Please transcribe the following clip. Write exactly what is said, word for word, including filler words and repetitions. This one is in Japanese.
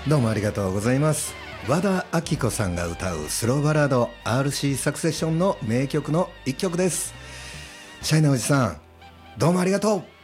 どうもありがとうございます。和田アキ子さんが歌うスローバラード アールシー サクセッションの名曲の一曲です。シャイなおじさん、どうもありがとう。